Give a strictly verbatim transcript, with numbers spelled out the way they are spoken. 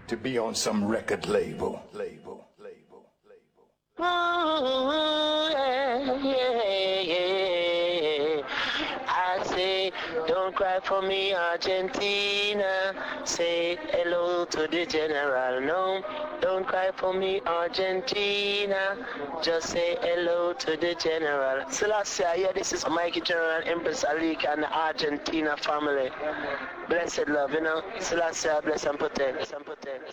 to be on some record label. Label, label, label. Ooh, yeah, yeah, yeah. I say, don't cry for me, Argentina. Say hello to the general. No, don't cry for me, Argentina. Just say hello to the general. Selassie, yeah, this is Mikey General, Empress Alika, and the Argentina family. Blessed love, you know. Selassie, bless and protect. Bless and protect.